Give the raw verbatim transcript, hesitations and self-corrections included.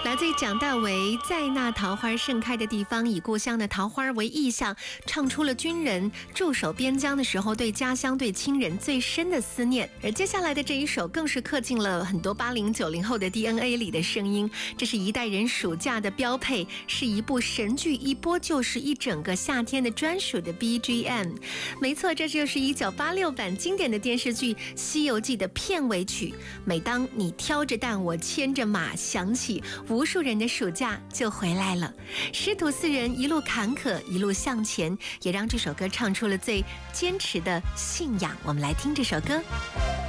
来自于蒋大为，在那桃花盛开的地方，以故乡的桃花为意象，唱出了军人驻守边疆的时候对家乡、对亲人最深的思念。而接下来的这一首，更是刻进了很多八零九零后的 D N A 里的声音。这是一代人暑假的标配，是一部神剧，一播就是一整个夏天的专属的 B G M。没错，这就是一九八六版经典的电视剧《西游记》的片尾曲。每当你挑着担，我牵着马，响起，无数人的暑假就回来了。师徒四人一路坎坷，一路向前，也让这首歌唱出了最坚持的信仰。我们来听这首歌。